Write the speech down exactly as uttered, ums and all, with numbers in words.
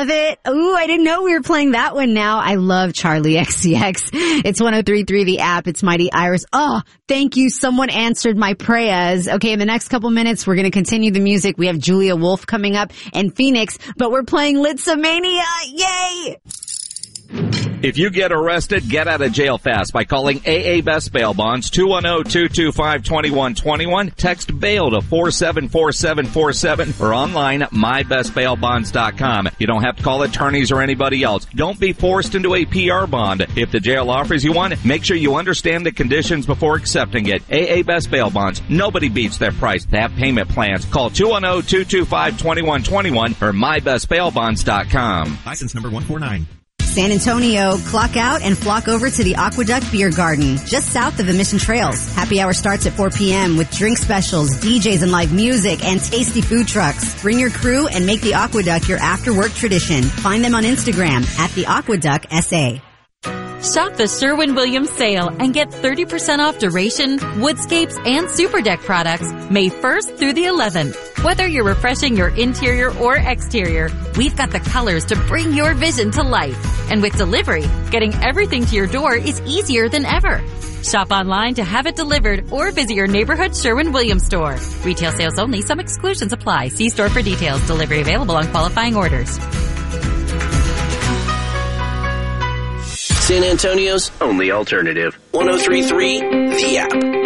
love it. Ooh, I didn't know we were playing that one now. I love Charlie X C X. It's one oh three point three The App. It's Mighty Iris. Oh, thank you. Someone answered my prayers. Okay, in the next couple minutes, we're going to continue the music. We have Julia Wolf coming up and Phoenix, but we're playing Litzamania. Yay! If you get arrested, get out of jail fast by calling A A Best Bail Bonds, two one zero, two two five, two one two one. Text bail to four seven four seven four seven or online at my best bail bonds dot com. You don't have to call attorneys or anybody else. Don't be forced into a P R bond. If the jail offers you one, make sure you understand the conditions before accepting it. A A Best Bail Bonds. Nobody beats their price. They have payment plans. Call two one zero, two two five, two one two one or my best bail bonds dot com. License number one four nine. San Antonio, clock out and flock over to the Aqueduct Beer Garden, just south of the Mission Trails. Happy hour starts at four p.m. with drink specials, D Js and live music, and tasty food trucks. Bring your crew and make the Aqueduct your after-work tradition. Find them on Instagram at the Aqueduct S A. Shop the Sherwin-Williams sale and get thirty percent off Duration, Woodscapes, and Super Deck products May first through the eleventh. Whether you're refreshing your interior or exterior, we've got the colors to bring your vision to life. And with delivery, getting everything to your door is easier than ever. Shop online to have it delivered or visit your neighborhood Sherwin-Williams store. Retail sales only. Some exclusions apply. See store for details. Delivery available on qualifying orders. San Antonio's only alternative. one oh three point three The App.